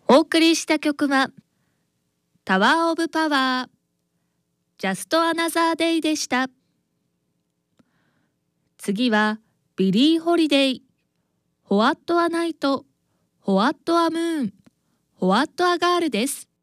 お送りした曲はタワーオブパワージャストアナザーデイでした。次はビリー・ホリデイホワット・ア・ナイトホワット・ア・ムーンホワット・ア・ガールです。